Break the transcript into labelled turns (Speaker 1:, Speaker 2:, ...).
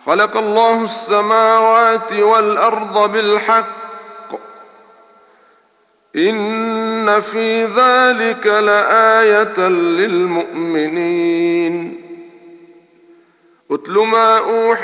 Speaker 1: خلق الله السماوات والأرض بالحق إن في ذلك لآية للمؤمنين. اتل ما أوحي